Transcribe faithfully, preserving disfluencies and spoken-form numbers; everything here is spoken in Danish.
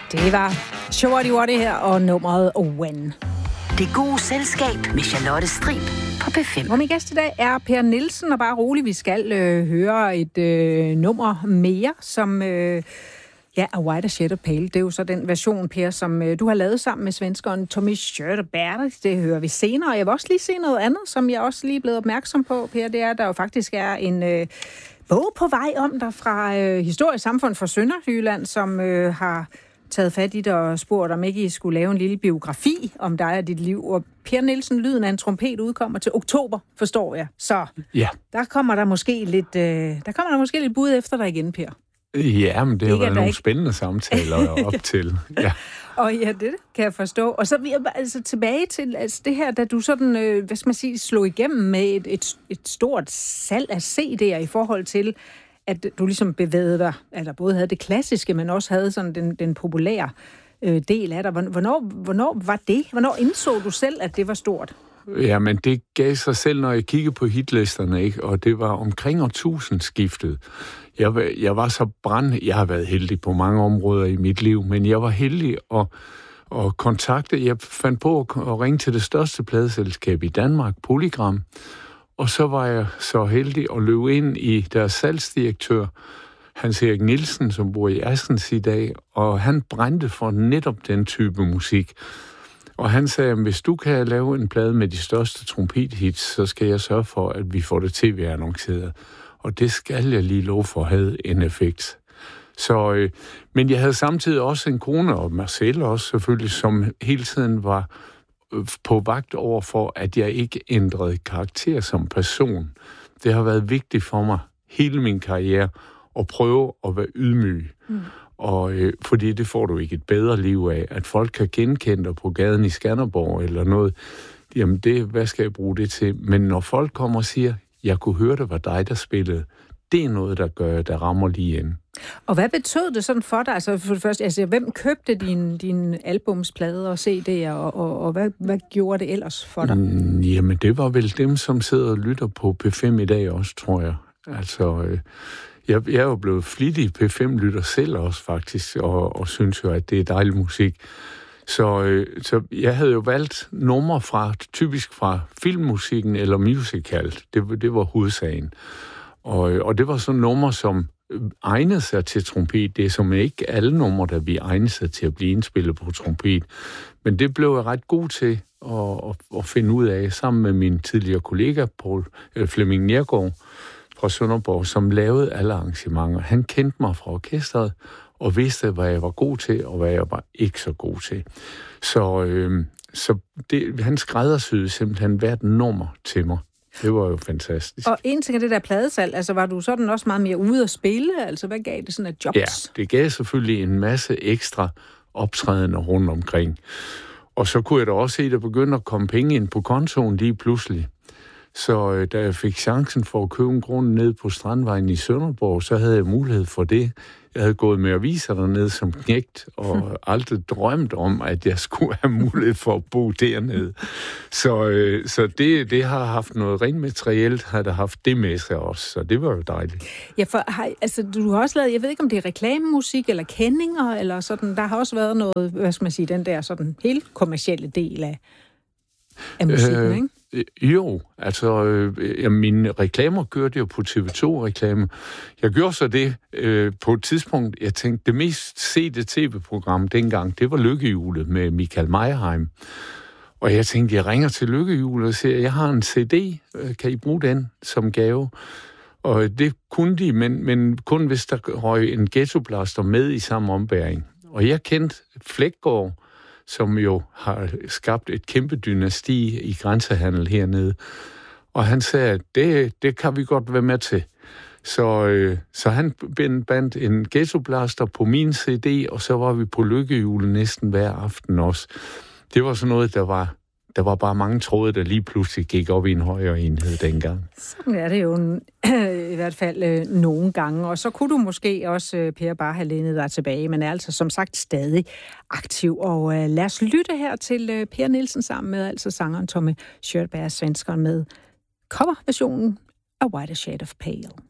Det var Shorty Whatty her og nummeret When. Det gode selskab med Charlotte Strib på P fem. Og min gæst i dag er Per Nielsen, og bare rolig, vi skal øh, høre et øh, nummer mere, som øh, ja, A Whiter Shade of Pale. Det er jo så den version, Per, som øh, du har lavet sammen med svenskeren Tommy Körberg. Det hører vi senere. Jeg vil også lige se noget andet, som jeg også lige er blevet opmærksom på, Per. Det er, at der jo faktisk er en øh, bog på vej om dig fra øh, Historisk Samfund for Sønderjylland, som øh, har taget fat i dig og spurgt, om ikke I skulle lave en lille biografi om dig og dit liv. Og Per Nielsen, lyden af en trompet, udkommer til oktober, forstår jeg. Så ja. der kommer der måske lidt, øh, der kommer der måske lidt bud efter dig igen, Per. Ja, men det har været nogle ikke... spændende samtaler op til. Ja. Og ja, det kan jeg forstå. Og så vil jeg altså tilbage til altså det her, da du sådan, øh, hvad skal man sige, slog igennem med et, et, et stort salg af C D'er i forhold til, at du ligesom bevægede dig, eller både havde det klassiske, men også havde sådan den, den populære øh, del af dig. Hvornår, hvornår var det? Hvornår indså du selv, at det var stort? Ja, men det gav sig selv, når jeg kiggede på hitlisterne, ikke? Og det var omkring årtusindskiftet. Jeg, jeg var så brand... Jeg har været heldig på mange områder i mit liv, men jeg var heldig at, at kontakte... Jeg fandt på at, at ringe til det største pladeselskab i Danmark, Polygram. Og så var jeg så heldig at løbe ind i deres salgsdirektør, Hans Erik Nielsen, som bor i Assens i dag, og han brændte for netop den type musik. Og han sagde, at hvis du kan lave en plade med de største trompethits, så skal jeg sørge for, at vi får det tv-annonceret. Og det skal jeg lige love for, havde en effekt. Så, øh, men jeg havde samtidig også en kone, og Marcel også selvfølgelig, som hele tiden var på vagt over for, at jeg ikke ændrede karakter som person. Det har været vigtigt for mig hele min karriere at prøve at være ydmyg. Mm. Og øh, fordi det får du ikke et bedre liv af, at folk kan genkende dig på gaden i Skanderborg eller noget. Jamen det, hvad skal jeg bruge det til? Men når folk kommer og siger, jeg kunne høre, det var dig, der spillede, det er noget, der gør, der rammer lige ind. Og hvad betød det sådan for dig? Altså for det første, altså, hvem købte dine din albumsplader og C D'er, og, og, og hvad, hvad gjorde det ellers for dig? Mm, jamen, det var vel dem, som sidder og lytter på P fem i dag også, tror jeg. Altså, øh, jeg, jeg er jo blevet flittig P fem-lytter selv også, faktisk, og, og synes jo, at det er dejlig musik. Så, øh, så jeg havde jo valgt numre fra, typisk fra filmmusikken eller musical. Det, det var hovedsagen. Og, og det var sådan numre, som egnede sig til trompet. Det er som ikke alle numre, der vi egnede sig til at blive indspillet på trompet. Men det blev jeg ret god til at, at, at finde ud af, sammen med min tidligere kollega, Paul, øh, Flemming Nergård fra Sønderborg, som lavede alle arrangementer. Han kendte mig fra orkestret, og vidste, hvad jeg var god til, og hvad jeg var ikke så god til. Så, øh, så det, han skræddersyede simpelthen hvert nummer til mig. Det var jo fantastisk. Og en ting er det der pladesalg, altså var du sådan også meget mere ude at spille? Altså hvad gav det sådan af jobs? Ja, det gav selvfølgelig en masse ekstra optrædener rundt omkring. Og så kunne jeg da også se, at der begyndte at komme penge ind på kontoen lige pludselig. Så øh, da jeg fik chancen for at købe en grund ned på Strandvejen i Sønderborg, så havde jeg mulighed for det. Jeg havde gået med aviser dernede som knægt, og aldrig drømt om, at jeg skulle have mulighed for at bo dernede. Så, øh, så det, det har haft noget rent materielt, har der haft det med sig også, så det var jo dejligt. Ja, for har, altså, du har også lavet, jeg ved ikke, om det er reklamemusik eller kendinger, eller sådan, der har også været noget, hvad skal man sige, den der sådan helt kommercielle del af, af musikken, øh, ikke? Jo, altså, øh, mine reklamer kørte jo på T V to-reklame. Jeg gjorde så det øh, på et tidspunkt, jeg tænkte, det mest sete tv-program dengang, det var Lykkehjulet med Michael Meyerheim. Og jeg tænkte, jeg ringer til Lykkehjulet og siger, jeg har en C D, kan I bruge den som gave? Og det kunne de, men, men kun hvis der røg en ghettoblaster med i samme ombæring. Og jeg kendte Flækgaard, som jo har skabt et kæmpe dynasti i grænsehandel hernede. Og han sagde, at det, det kan vi godt være med til. Så, øh, så han bandt en ghettoblaster på min C D, og så var vi på Lykkehjulet næsten hver aften også. Det var sådan noget, der var, der var bare mange tråde, der lige pludselig gik op i en højere enhed dengang. Sådan er det jo i hvert fald øh, nogle gange. Og så kunne du måske også, øh, Per, bare have lænet dig tilbage, men er altså som sagt stadig aktiv. Og øh, lad os lytte her til øh, Per Nielsen sammen med altså sangeren Tommy Körberg, svenskeren, med coverversionen af Whiter Shade of Pale.